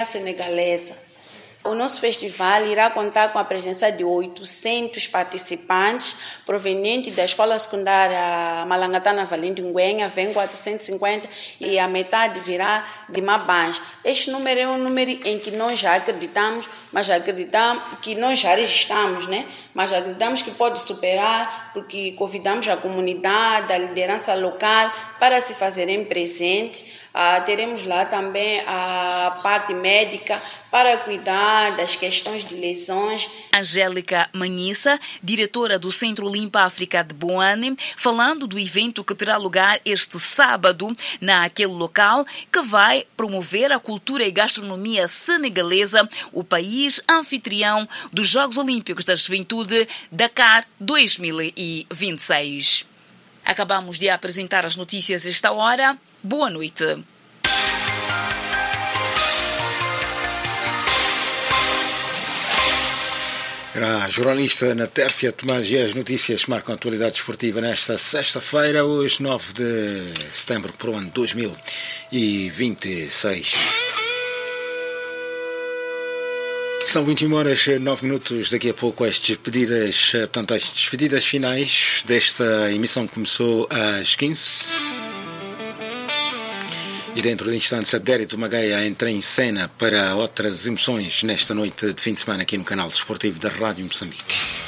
senegalesa. O nosso festival irá contar com a presença de 800 participantes provenientes da Escola Secundária Malangatana Valente Ngüenha, vem 450 e a metade virá de Mabães. Este número é um número em que nós já acreditamos, mas acreditamos que nós já registramos, né? Mas acreditamos que pode superar, porque convidamos a comunidade, a liderança local para se fazerem presentes. Teremos lá também a parte médica para cuidar das questões de lesões. Angélica Manhissa, diretora do Centro Limpa África de Boane, falando do evento que terá lugar este sábado naquele local que vai promover a cultura e gastronomia senegalesa, o país anfitrião dos Jogos Olímpicos da Juventude Dakar 2026. Acabamos de apresentar as notícias esta hora. Boa noite. A jornalista Natércia Tomás e as notícias marcam a atualidade esportiva nesta sexta-feira, hoje 9 de setembro, para o ano 2026. São 21 horas 9 minutos, daqui a pouco as despedidas, portanto, as despedidas finais desta emissão começou às 15. E dentro de instantes, a Dérito Magaia entra em cena para outras emoções nesta noite de fim de semana aqui no canal desportivo da Rádio Moçambique.